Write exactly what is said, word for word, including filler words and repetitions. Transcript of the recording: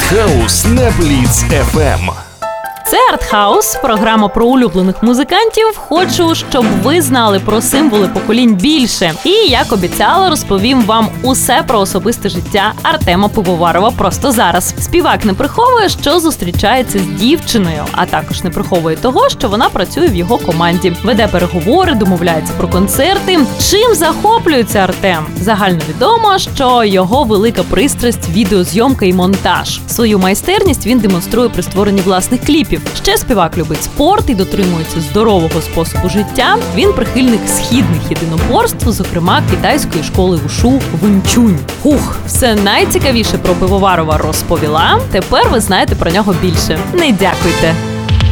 Артхаус на Бліц еф ем. Це Артхаус, програма про улюблених музикантів. Хочу, щоб ви знали про символи поколінь більше. І, як обіцяла, розповім вам усе про особисте життя Артема Пивоварова просто зараз. Співак не приховує, що зустрічається з дівчиною, а також не приховує того, що вона працює в його команді. Веде переговори, домовляється про концерти. Чим захоплюється Артем? Загальновідомо, що його велика пристрасть – відеозйомка і монтаж. Свою майстерність він демонструє при створенні власних кліпів. Ще співак любить спорт і дотримується здорового способу життя. Він прихильник східних єдиноборств, зокрема китайської школи вушу Вунь-чунь. Хух, все найцікавіше про Пивоварова розповіла. Тепер ви знаєте про нього більше. Не дякуйте.